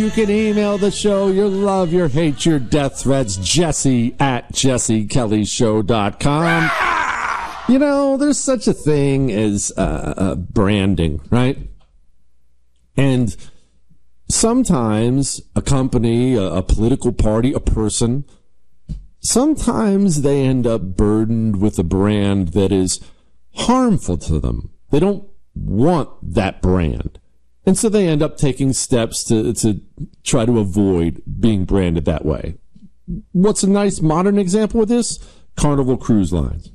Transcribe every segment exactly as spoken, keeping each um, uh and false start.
You can email the show your love, your hate, your death threats, Jesse at jesse kelly show dot com. You know, there's such a thing as uh, uh, branding, right? And sometimes a company, a, a political party, a person, sometimes they end up burdened with a brand that is harmful to them. They don't want that brand. And so they end up taking steps to, to try to avoid being branded that way. What's a nice modern example of this? Carnival Cruise Lines.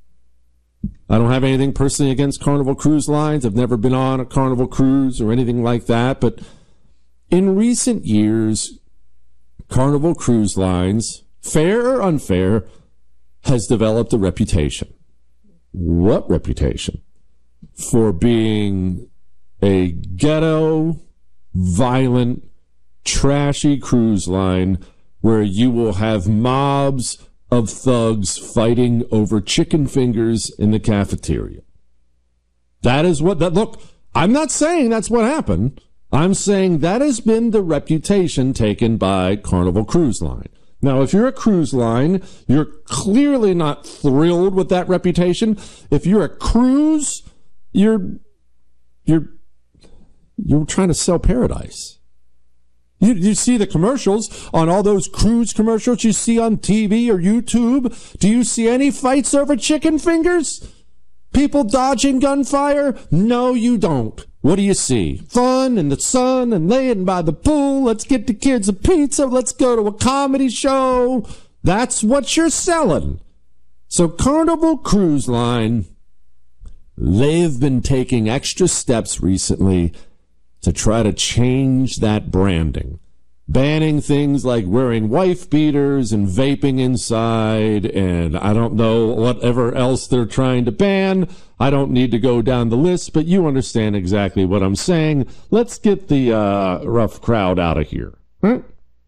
I don't have anything personally against Carnival Cruise Lines. I've never been on a Carnival cruise or anything like that. But in recent years, Carnival Cruise Lines, fair or unfair, has developed a reputation. What reputation? For being a ghetto, violent, trashy cruise line where you will have mobs of thugs fighting over chicken fingers in the cafeteria. That is what that look, I'm not saying that's what happened. I'm saying that has been the reputation taken by Carnival Cruise Line. Now, if you're a cruise line, you're clearly not thrilled with that reputation. If you're a cruise, you're you're you're trying to sell paradise. You, you see the commercials on all those cruise commercials you see on T V or YouTube. Do you see any fights over chicken fingers? People dodging gunfire? No, you don't. What do you see? Fun in the sun and laying by the pool. Let's get the kids a pizza. Let's go to a comedy show. That's what you're selling. So Carnival Cruise Line, they've been taking extra steps recently to try to change that branding. Banning things like wearing wife beaters and vaping inside, and I don't know whatever else they're trying to ban. I don't need to go down the list, but you understand exactly what I'm saying. Let's get the uh, rough crowd out of here. Right?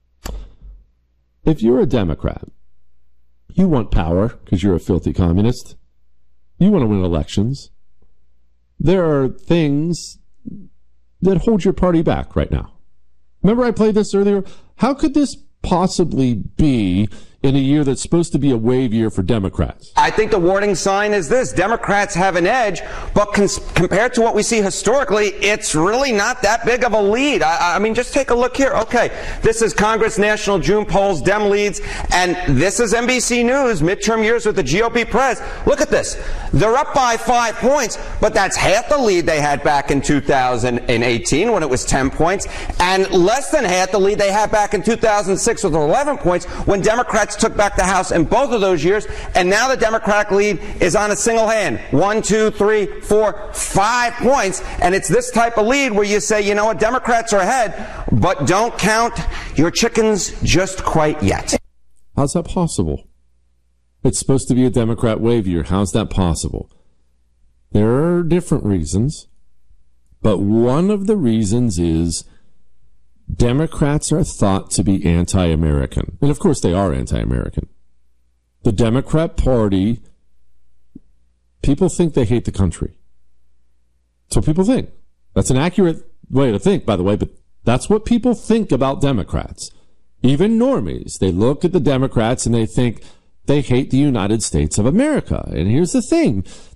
If you're a Democrat, you want power because you're a filthy communist. You want to win elections. There are things that hold your party back right now. Remember I played this earlier? How could this possibly be in a year that's supposed to be a wave year for Democrats? I think the warning sign is this. Democrats have an edge, but cons- compared to what we see historically, it's really not that big of a lead. I, I mean, just take a look here. Okay, this is Congress National June polls, Dem leads, and this is N B C News, midterm years with the G O P press. Look at this. They're up by five points, but that's half the lead they had back in two thousand eighteen when it was ten points, and less than half the lead they had back in two thousand six with eleven points when Democrats took back the House in both of those years, and now the Democratic lead is on a single hand. One, two, three, four, five points, and it's this type of lead where you say, you know what, Democrats are ahead, but don't count your chickens just quite yet. How's that possible? It's supposed to be a Democrat wave year. How's that possible? There are different reasons, but one of the reasons is Democrats are thought to be anti-American. And of course they are anti-American. The Democrat Party, people think they hate the country. That's what people think. That's an accurate way to think, by the way, but that's what people think about Democrats. Even normies, they look at the Democrats and they think they hate the United States of America. And here's the thing.